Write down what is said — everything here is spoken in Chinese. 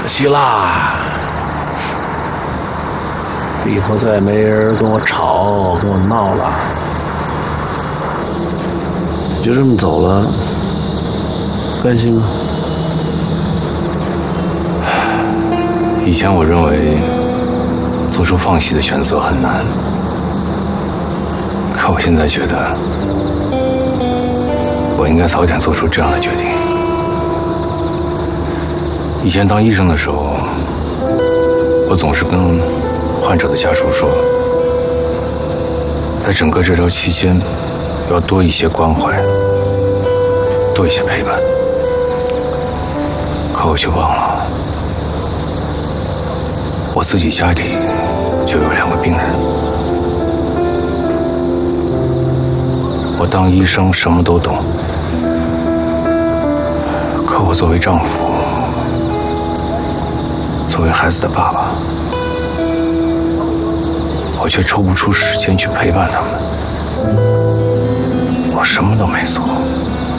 惜啦，以后再也没人跟我吵，跟我闹了，就这么走了，甘心吗？ 以前我认为做出放弃的选择很难，可我现在觉得，我应该早点做出这样的决定。以前当医生的时候，我总是跟患者的家属说，在整个治疗期间，要多一些关怀，多一些陪伴。可我却忘了，我自己家里就有2个病人。我当医生什么都懂，可我作为丈夫，作为孩子的爸爸，我却抽不出时间去陪伴他们。我什么都没做。